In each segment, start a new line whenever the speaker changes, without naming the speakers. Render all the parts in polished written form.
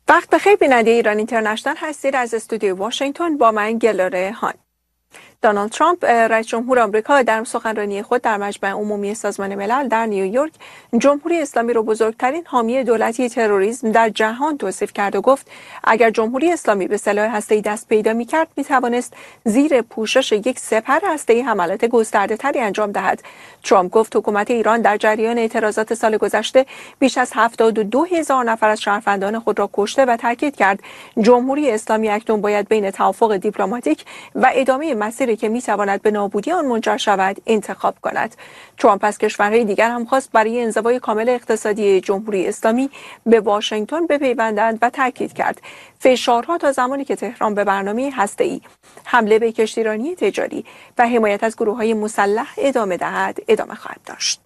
وقت بخیر بیننده ایران اینترنشنال هستید. از استودیو واشنگتن با من گلاره هان. دونالد ترامپ رئیس جمهور آمریکا در سخنرانی خود در مجمع عمومی سازمان ملل در نیویورک جمهوری اسلامی را بزرگترین حامی دولتی تروریسم در جهان توصیف کرد و گفت اگر جمهوری اسلامی به سلاح هسته‌ای دست پیدا می‌کرد می‌توانست زیر پوشش یک سپر هسته‌ای حملات گسترده‌تری انجام دهد. ترامپ گفت حکومت ایران در جریان اعتراضات سال گذشته بیش از 72,000 نفر از شهروندان خود را کشته و تاکید کرد جمهوری اسلامی اکنون باید بین توافق دیپلماتیک و ادامه مسیری که میتواند به نابودی آن منجر شود انتخاب کند. ترامپ از کشورهای دیگر هم خواست برای انزوای کامل اقتصادی جمهوری اسلامی به واشنگتن بپیوندند و تاکید کرد فشارها تا زمانی که تهران به برنامه هسته‌ای، حمله به کشتیرانی تجاری و حمایت از گروه‌های مسلح ادامه دهد ادامه خواهد داشت.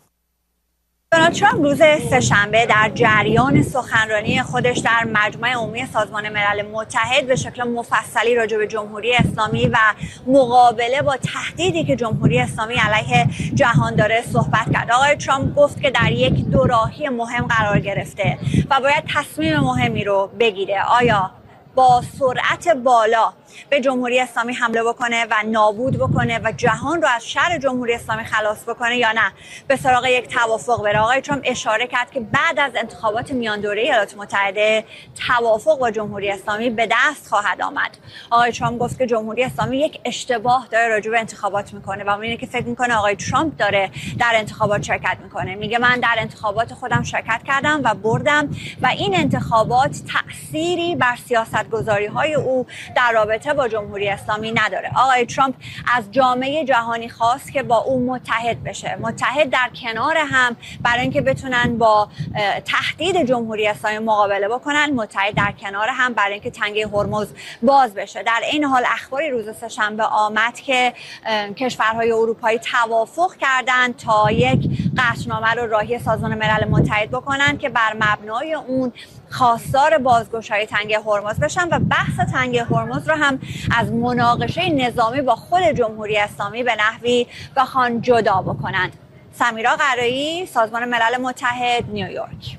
دونالد ترامپ روز سه‌شنبه در جریان سخنرانی خودش در مجمع عمومی سازمان ملل متحد به شکل مفصلی راجع به جمهوری اسلامی و مقابله با تهدیدی که جمهوری اسلامی علیه جهان داره صحبت کرد. آقای ترامپ گفت که در یک دوراهی مهم قرار گرفته و باید تصمیم مهمی رو بگیره. آیا با سرعت بالا به جمهوری اسلامی حمله بکنه و نابود بکنه و جهان رو از شر جمهوری اسلامی خلاص بکنه یا نه به سراغ یک توافق بره؟ آقای ترامپ اشاره کرد که بعد از انتخابات میان دوره ایالات متحده توافق با جمهوری اسلامی به دست خواهد آمد. آقای ترامپ گفت که جمهوری اسلامی یک اشتباه داره راجع به انتخابات میکنه و اینه که فکر میکنه آقای ترامپ داره در انتخابات شرکت میکنه. میگه من در انتخابات خودم شرکت کردم و بردم و این انتخابات تأثیری بر سیاستگذاری‌های او در رابطه با جمهوری اسلامی نداره. آقای ترامپ از جامعه جهانی خواست که با او متحد بشه، متحد در کنار هم برای اینکه بتونن با تهدید جمهوری اسلامی مقابله بکنن، متحد در کنار هم برای اینکه تنگه هرمز باز بشه. در این حال اخباری روز سه‌شنبه آمد که کشورهای اروپایی توافق کردند تا یک قطعنامه رو راهی سازمان ملل متحد بکنن که بر مبنای اون خواستار بازگشایی تنگه هرمز بشن و بحث تنگه هرمز رو هم از مناقشه نظامی با خود جمهوری اسلامی به نحوی بخوان جدا بکنند. سمیرا قرایی، سازمان ملل متحد، نیویورک.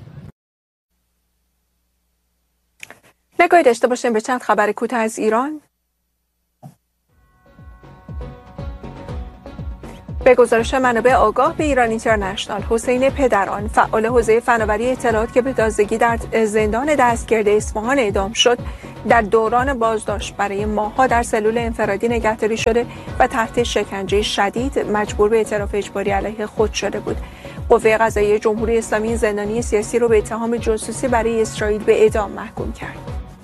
نگاهی داشته باشیم به چند خبر کوتاه از ایران. به گزارش منابع آگاه به ایران اینترنشنال، حسین پدران فعال حوزه فناوری اطلاعات که به تازگی در زندان دستگرد اصفهان اعدام شد در دوران بازداشت برای ماه‌ها در سلول انفرادی نگهداری شده و تحت شکنجه شدید مجبور به اعتراف اجباری علیه خود شده بود. قوه قضاییه جمهوری اسلامی زندانی سیاسی رو به اتهام جاسوسی برای اسرائیل به اعدام محکوم کرد.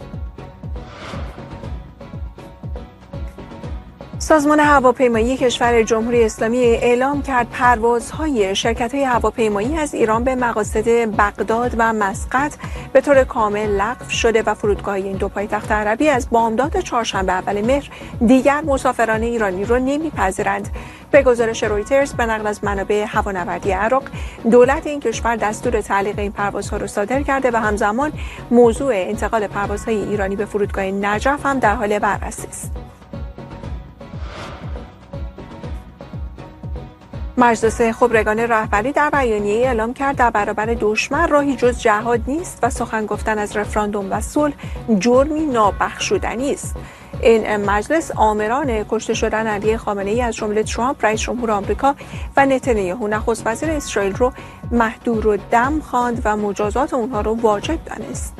سازمان هواپیمایی کشور جمهوری اسلامی اعلام کرد پروازهای شرکت‌های هواپیمایی از ایران به مقاصد بغداد و مسقط به طور کامل لغو شده و فرودگاه‌های این دو پایتخت عربی از بامداد چهارشنبه اول مهر دیگر مسافران ایرانی را نمی‌پذیرند. به گزارش رویترز به نقل از منابع هوانوردی عراق، دولت این کشور دستور تعلیق این پروازها را صادر کرده و همزمان موضوع انتقال پروازهای ایرانی به فرودگاه نجف هم در حال بررسی است. مجلس خبرگان رهبری در بیانیه‌ای اعلام کرد در برابر دشمن راهی جز جهاد نیست و سخن گفتن از رفراندوم و صلح جرمی نابخشودنی است. این مجلس آمران کشته شدن علی خامنه‌ای از جمله ترامپ رئیس جمهور آمریکا و نتانیاهو نخست وزیر اسرائیل رو محدودالدم خواند و مجازات اونها رو واجب دانست.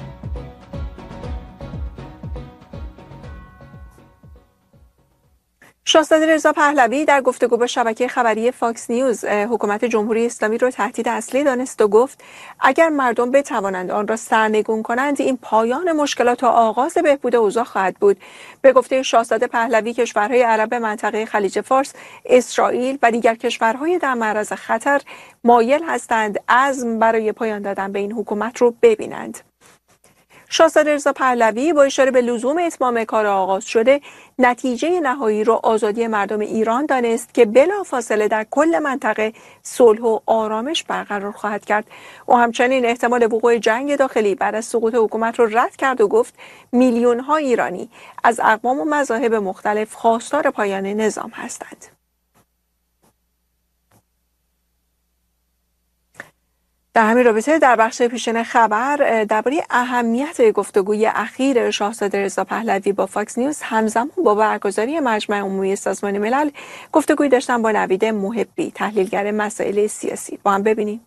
شاهزاده رضا پهلوی در گفتگو با شبکه خبری فاکس نیوز حکومت جمهوری اسلامی را تهدید اصلی دانست و گفت اگر مردم بتوانند آن را سرنگون کنند این پایان مشکلات و آغاز بهبود اوضاع خواهد بود. به گفته شاهزاده پهلوی کشورهای عرب منطقه خلیج فارس، اسرائیل و دیگر کشورهای در معرض خطر مایل هستند عزم برای پایان دادن به این حکومت را ببینند. شاهزاده رضا پهلوی با اشاره به لزوم اتمام کار آغاز شده نتیجه نهایی را آزادی مردم ایران دانست که بلافاصله در کل منطقه صلح و آرامش برقرار خواهد کرد. او همچنین احتمال وقوع جنگ داخلی بعد از سقوط حکومت را رد کرد و گفت میلیون‌ها ایرانی از اقوام و مذاهب مختلف خواستار پایان نظام هستند. در همین رابطه در بخش پیشین خبر درباره اهمیت گفتگوی اخیر شاهزاده رضا پهلوی با فاکس نیوز همزمان با برگزاری مجمع عمومی سازمان ملل گفتگویی داشتن با نوید محبی، تحلیلگر مسائل سیاسی. با هم ببینیم.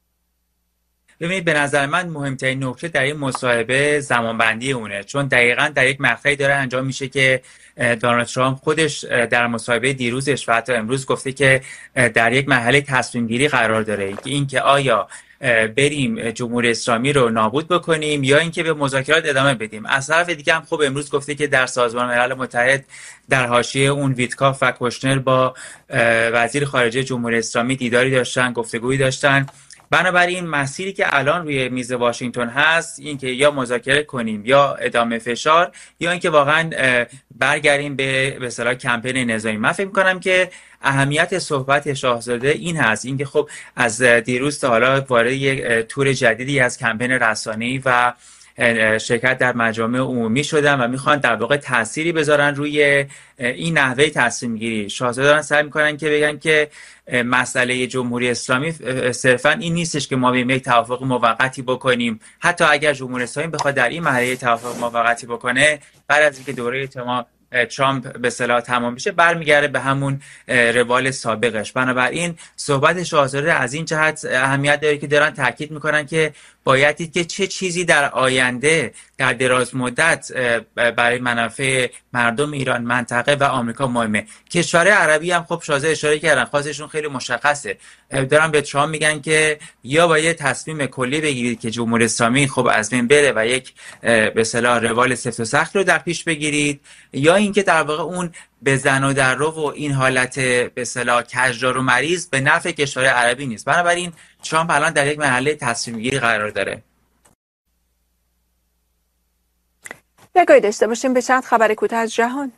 ببینید، به نظر من مهمترین نکته در این مصاحبه زمانبندی اونه، چون دقیقاً در یک مقطعی داره انجام میشه که دونالد ترامپ خودش در مصاحبه دیروزش و حتی امروز گفته که در یک مرحله تصمیم گیری قرار داره، که اینکه آیا بریم جمهوری اسلامی رو نابود بکنیم یا اینکه به مذاکرات ادامه بدیم. از طرف دیگه هم خب امروز گفته که در سازمان ملل متحد در حاشیه اون ویتکاف و کوشنر با وزیر خارجه جمهوری اسلامی دیداری داشتن، گفتگویی داشتن. بنابراین مسیری که الان روی میز واشنگتن هست این که یا مذاکره کنیم یا ادامه فشار، یا اینکه واقعا برگردیم به اصطلاح کمپین نظامی. من فکر می‌کنم که اهمیت صحبت شاهزاده این هست، اینکه خب از دیروز تا حالا وارد یک تور جدیدی از کمپین رسانه‌ای و شرکت در مجامع عمومی شدن و میخوان در واقع تأثیری بذارن روی این نحوه تصمیم گیری. شاهزاده دارن سعی میکنن که بگن که مسئله جمهوری اسلامی صرفا این نیستش که ما بریم یک توافق موقتی بکنیم. حتی اگر جمهوری اسلامی بخواد در این مرحله توافق موقتی بکنه، بعد از اینکه دوره ترامپ به اصطلاح تمام بشه برمیگرده به همون روال سابقش. بنابراین صحبت شاهزاده از این جهت اهمیت داره که دارن تاکید میکنن که باید دید که چه چیزی در آینده در دراز مدت برای منافع مردم ایران، منطقه و آمریکا مهمه. کشورهای عربی هم خب شاهزاده اشاره کردن، خواستشون خیلی مشخصه، دارن به ترامپ میگن که یا باید تصمیم کلی بگیرید که جمهوری اسلامی خب از بین بره و یک به اصطلاح روال سفت و سخت رو در پیش بگیرید، یا اینکه در واقع اون بزن و در رو و این حالت به اصطلاح کجدار و مریض به نفع کشورهای عربی نیست. بنابراین ترامپ الان در یک مرحله تصمیم گیری قرار داره.
نگاهی داشته باشیم به چند خبر کوتاه از جهان.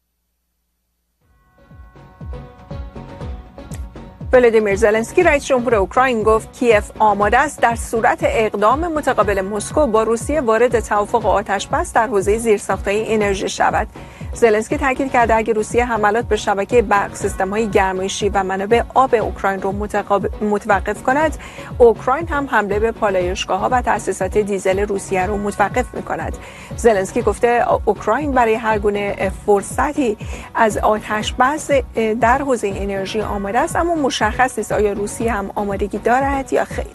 ولادیمیر زلنسکی رئیس جمهور اوکراین گفت کیف آماده است در صورت اقدام متقابل مسکو با روسیه وارد توافق آتش‌بس در حوزه زیرساخت‌های انرژی شود. زلنسکی تاکید کرده اگر روسیه حملات به شبکه برق، سیستم‌های گرمایشی و منابع آب اوکراین را متوقف کند، اوکراین هم حمله به پالایشگاه‌ها و تأسیسات دیزل روسیه را متوقف می‌کند. زلنسکی گفته اوکراین برای هر گونه فرصتی از آتش‌بس در حوزه انرژی آماده است، اما مشخص نیست آیا روسیه هم آمادگی دارد یا خیر.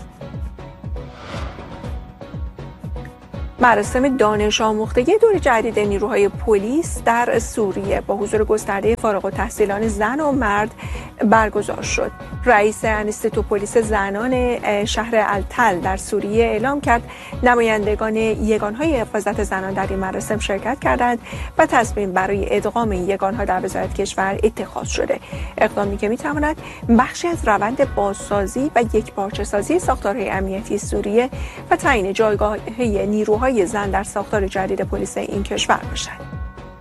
مراسم دانش آموختگی دور جدید نیروهای پلیس در سوریه با حضور گسترده فارغ التحصیلان زن و مرد برگزار شد. رئیس انستیتو پلیس زنان شهر التل در سوریه اعلام کرد نمایندگان یگانهای حفاظت زنان در این مراسم شرکت کردند و تصمیم برای ادغام این یگانها در وزارت کشور اتخاذ شده. اقدامی که می‌تواند بخشی از روند بازسازی و یکپارچه‌سازی ساختارهای امنیتی سوریه و تعیین جایگاه‌های نیروهای زن در ساختار جدید پلیس این کشور باشد.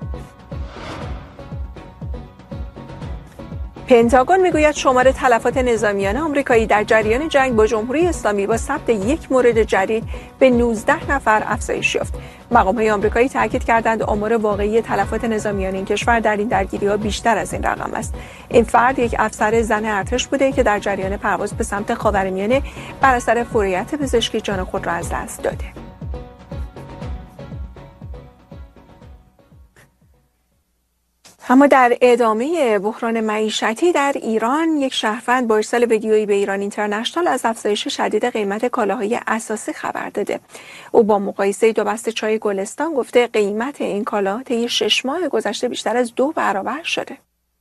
پنتاگون میگوید شمار تلفات نظامیان آمریکایی در جریان جنگ با جمهوری اسلامی با ثبت یک مورد جدید به 19 نفر افزایش یافت. مقام‌های آمریکایی تاکید کردند آمار واقعی تلفات نظامیان این کشور در این درگیری‌ها بیشتر از این رقم است. این فرد یک افسر زن ارتش بوده که در جریان پرواز به سمت خاورمیانه بر اثر فوریت پزشکی جان خود را از دست داده. اما در ادامه بحران معیشتی در ایران، یک شهروند با ارسال ویدیویی به ایران اینترنشنال از افزایش شدید قیمت کالاهای اساسی خبر داده. او با مقایسه 2 بسته چای گلستان گفته قیمت این کالا طی 6 ماه گذشته بیشتر از 2 برابر شده.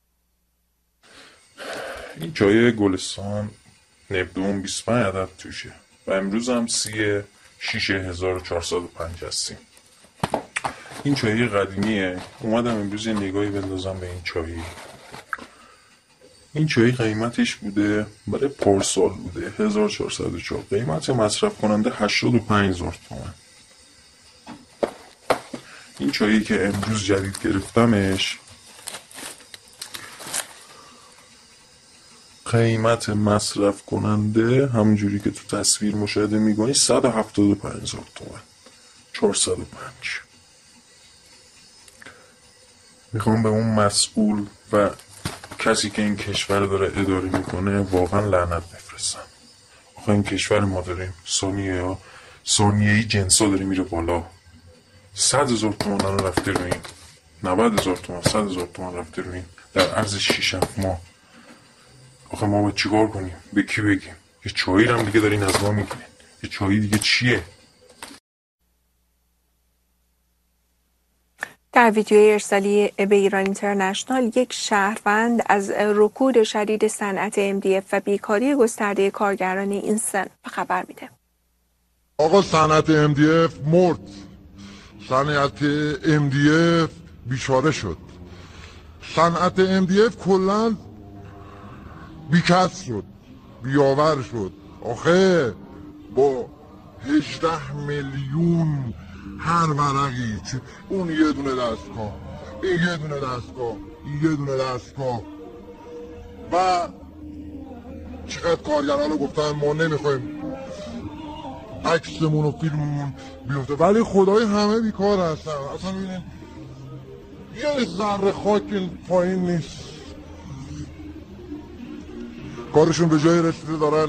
این چای گلستان نبدون 25 عدد توشه و امروز هم 36,405 هستیم. این چایی قدیمیه. اومدم امروز یه نگاهی بندازم به این چایی. این چایی قیمتش بوده برای پارسال بوده 1404. قیمت مصرف کننده 85,000 تومان. این چایی که امروز جدید گرفتمش قیمت مصرف کننده همونجوری که تو تصویر مشاهده می‌کنی 175,000 تومان. 405. میخوام به اون مسئول و کسی که این کشور داره اداره میکنه واقعا لعنت بفرستم. این کشور ما داریم ثانیه‌ای جنسا داره میره بالا. 100,000 تومان الان رفته رو این، 90,000 تومان، 100,000 تومان رفته رو این در عرض 6-7 ماه. آخه ما باید چیکار کنیم؟ به کی بگیم؟ یه چایی هم دیگه دارین از ما میگیرین. یه چایی دیگه چیه؟
در ویدیوی ارسالی به ایران اینترنشنال، یک شهروند از رکود شدید صنعت MDF و بیکاری گسترده کارگران این صنف خبر میده.
آقا صنعت MDF مرد، صنعت MDF بیچاره شد، صنعت MDF کلا بیکس شد، بیاور شد. آخه با 18 میلیون هر ورقی، اون یه دونه دستگاه، این یه دونه دستگاه، این یه دونه دستگاه و چقدر کارگران رو گفتن ما نمیخوایم عکسمون و فیلممون بیفته، ولی خدای همه بیکار هستن. اصلا ببینید یه ذره خاک پایین نیست، کارشون به جای رسیده دارن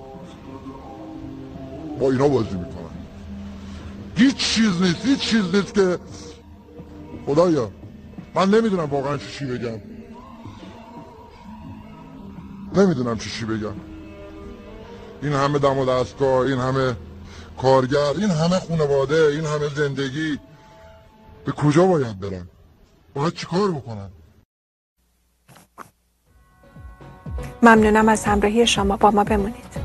با اینا بازی میکنن. هیچ چیز نیست که خدایا من نمیدونم واقعا چی بگم، نمیدونم چی بگم. این همه دم و دستگاه، این همه کارگر، این همه خانواده، این همه زندگی به کجا باید برن؟ باید چی کار بکنن؟
ممنونم از همراهی شما، با ما بمونید.